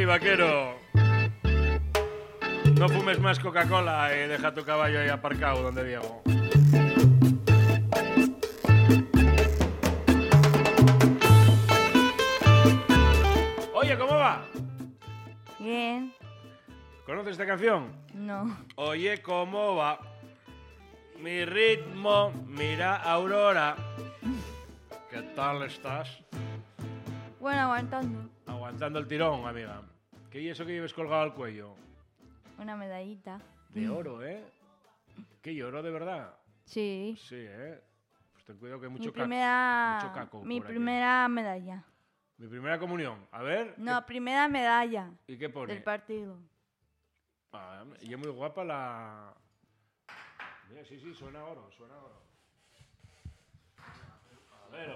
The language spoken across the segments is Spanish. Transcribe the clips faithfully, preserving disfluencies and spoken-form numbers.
ahí, vaquero. No fumes más Coca-Cola y deja tu caballo ahí aparcado donde Diego. Oye, ¿cómo va? Bien. ¿Conoces esta canción? No. Oye, ¿cómo va? Mi ritmo, mira Aurora. ¿Qué tal estás? Bueno, aguantando. Aguantando el tirón, amiga. ¿Qué es eso que lleves colgado al cuello? Una medallita. De oro, ¿eh? ¿Qué oro de verdad? Sí. Sí, ¿eh? Pues ten cuidado que hay mucho, Mi caco, primera, mucho caco mi por aquí. primera medalla. Mi primera comunión. A ver. No, ¿qué... primera medalla. ¿Y qué pone? Del partido. Ah, y es muy guapa la... Mira, sí, sí, suena oro, suena oro. A ver.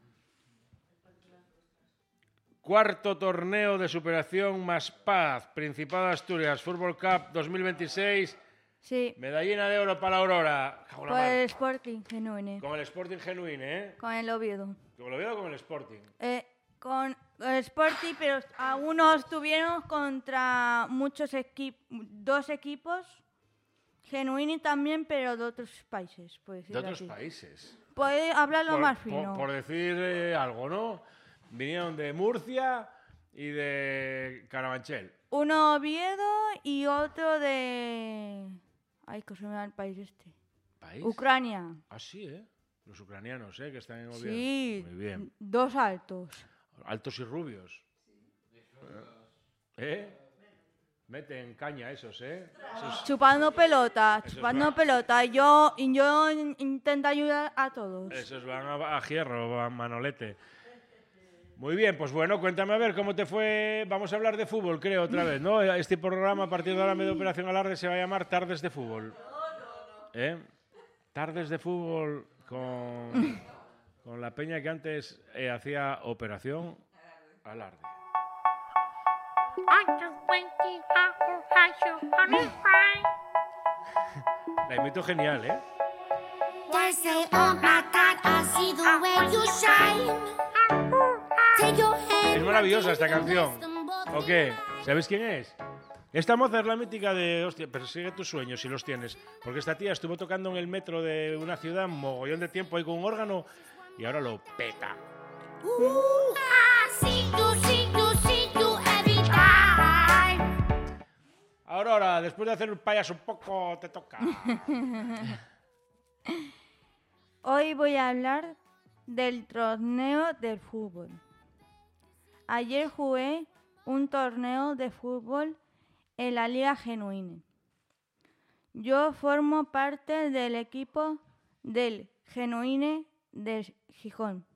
Cuarto torneo de superación más paz. Principado de Asturias, Fútbol Cup dos mil veintiséis. Sí. Medallina de oro para la Aurora. Con el Sporting Genuine. Con el Sporting Genuine, ¿eh? Con el Oviedo. ¿Con el Oviedo o con el Sporting? Eh, con el Sporting, pero algunos tuvieron contra muchos equipos, dos equipos. Genuine también, pero de otros países. De otros así. países. Puede hablarlo por, más fino. Por, por decir eh, algo, ¿no? Vinieron de Murcia y de Carabanchel. Uno Oviedo y otro de... Ay, que se me da el país este. ¿País? Ucrania. Ah, sí, ¿eh? Los ucranianos, ¿eh? Que están en Oviedo. Sí. Muy bien. Dos altos. Altos y rubios. ¿Eh? Meten caña esos, ¿eh? Esos... Chupando pelota, esos chupando van... pelota. Yo, yo intento ayudar a todos. Esos van a, a hierro, a manolete. Muy bien, pues bueno, cuéntame a ver cómo te fue. Vamos a hablar de fútbol, creo, otra vez, ¿no? Este programa a partir de ahora, medio Operación Alarde, se va a llamar Tardes de Fútbol. ¿Eh? Tardes de Fútbol con, con la peña que antes eh, hacía Operación Alarde. La imito genial, ¿eh? Es maravillosa esta canción. ¿O qué? ¿Sabes quién es? Esta moza es la mítica de... Hostia, persigue tus sueños si los tienes. Porque esta tía estuvo tocando en el metro de una ciudad mogollón de tiempo ahí con un órgano y ahora lo peta. Aurora, después de hacer un payaso un poco, te toca. Hoy voy a hablar del torneo del fútbol. Ayer jugué un torneo de fútbol en la Liga Genuine. Yo formo parte del equipo del Genuine de Gijón.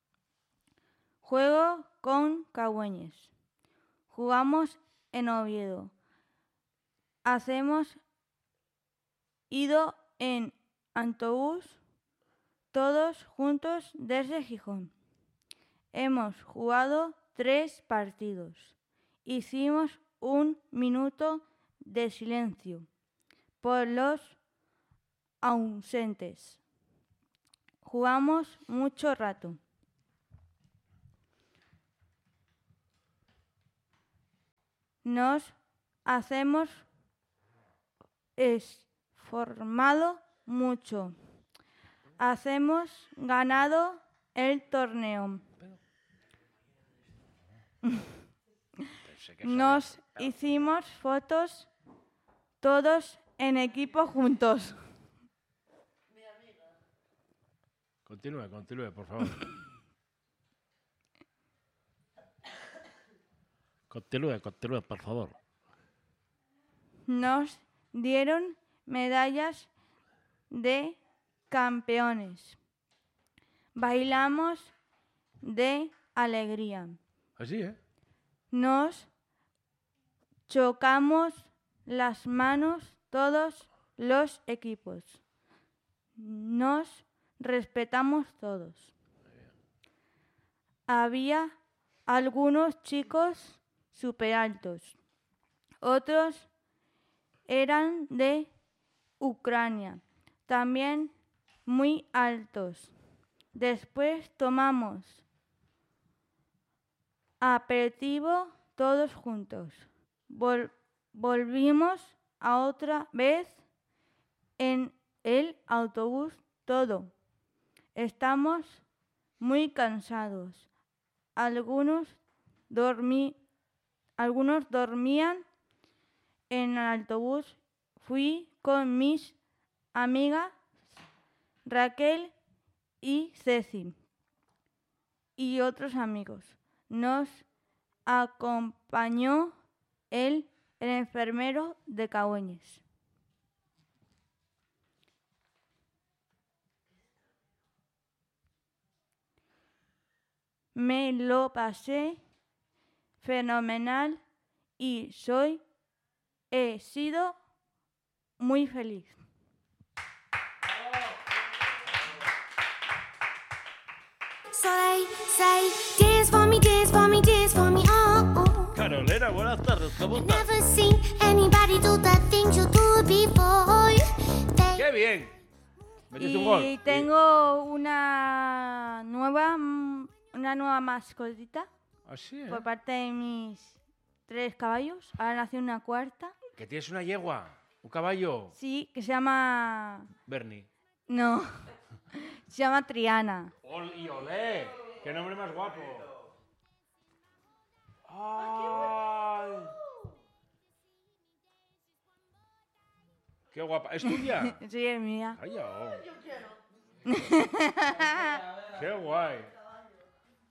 Juego con Cagüeñes. Jugamos en Oviedo. Hacemos ido en autobús todos juntos desde Gijón. Hemos jugado tres partidos. Hicimos un minuto de silencio por los ausentes. Jugamos mucho rato. Nos hacemos esformado mucho. Hacemos ganado el torneo. Nos hicimos fotos todos en equipo juntos. Continúe, continúe, por favor. Continúe, continúe, por favor. Nos dieron medallas de campeones. Bailamos de alegría. Así, ¿eh? Nos chocamos las manos todos los equipos. Nos respetamos todos. Había algunos chicos súper altos. Otros eran de Ucrania, también muy altos. Después tomamos aperitivo todos juntos. Vol- volvimos a otra vez en el autobús todo. Estamos muy cansados. Algunos, dormí, algunos dormían en el autobús. Fui con mis amigas Raquel y Ceci y otros amigos. Nos acompañó el, el enfermero de Cahueñes. Me lo pasé fenomenal y soy, he sido muy feliz. So they say, dance for me, dance for me, dance for me, oh, oh. Carolina, buenas tardes, ¿cómo estás? Never seen anybody do the things you do before. They ¡Qué bien! ¿Metiste un gol? Y tengo una nueva, mm, una nueva mascotita Así, ¿eh? por parte de mis tres caballos. Ahora nació una cuarta. Que tienes una yegua, un caballo. Sí, que se llama... Bernie. No, se llama Triana. ¡Ol y olé! ¡Qué nombre más guapo! ¡Ay! ¡Qué guapa! ¿Es tuya? Sí, es mía. ¡Ay, oh! ¡Qué guay!